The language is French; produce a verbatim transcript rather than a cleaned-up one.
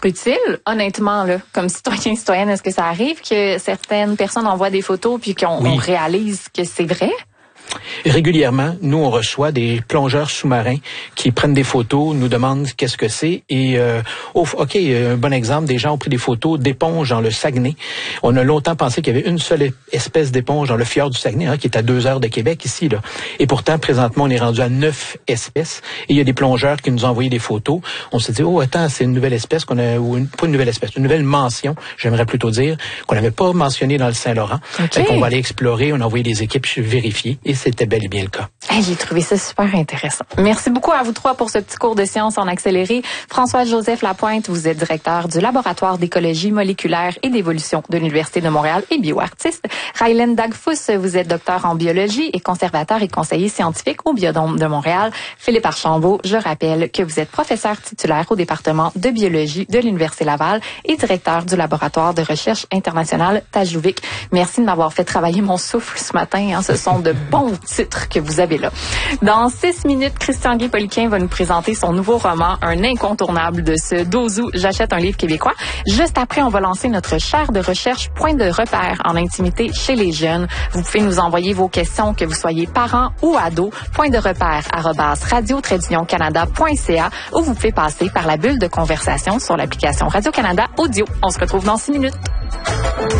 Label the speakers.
Speaker 1: utile, honnêtement, là, comme citoyen, citoyenne, est-ce que ça arrive que certaines personnes envoient des photos puis qu'on
Speaker 2: oui.
Speaker 1: on réalise que c'est vrai?
Speaker 2: Régulièrement, nous, on reçoit des plongeurs sous-marins qui prennent des photos, nous demandent qu'est-ce que c'est. Et, euh, oh, OK, un bon exemple, des gens ont pris des photos d'éponges dans le Saguenay. On a longtemps pensé qu'il y avait une seule espèce d'éponge dans le fjord du Saguenay, hein, qui est à deux heures de Québec, ici, là. Et pourtant, présentement, on est rendu à neuf espèces. Et il y a des plongeurs qui nous ont envoyé des photos. On s'est dit, oh, attends, c'est une nouvelle espèce qu'on a, ou une, pas une nouvelle espèce, une nouvelle mention, j'aimerais plutôt dire, qu'on n'avait pas mentionné dans le Saint-Laurent.
Speaker 1: Okay.
Speaker 2: Fait qu'on va aller explorer, on a envoyé des équipes vérifier. Et c'était bel et bien le cas.
Speaker 1: Hey, j'ai trouvé ça super intéressant. Merci beaucoup à vous trois pour ce petit cours de sciences en accéléré. François-Joseph Lapointe, vous êtes directeur du laboratoire d'écologie moléculaire et d'évolution de l'Université de Montréal et bioartiste. Raylen Dagfous, vous êtes docteur en biologie et conservateur et conseiller scientifique au Biodôme de Montréal. Philippe Archambault, je rappelle que vous êtes professeur titulaire au département de biologie de l'Université Laval et directeur du laboratoire de recherche internationale Tajuvik. Merci de m'avoir fait travailler mon souffle ce matin. Hein. Ce sont de bons titres que vous avez là. Dans six minutes, Christian-Guy Poliquin va nous présenter son nouveau roman, un incontournable de ce douze août, J'achète un livre québécois. Juste après, on va lancer notre chaire de recherche Point de repère en intimité chez les jeunes. Vous pouvez nous envoyer vos questions, que vous soyez parents ou ados, point de repère arobase radio tiret canada point c a ou vous pouvez passer par la bulle de conversation sur l'application Radio-Canada Audio. On se retrouve dans six minutes.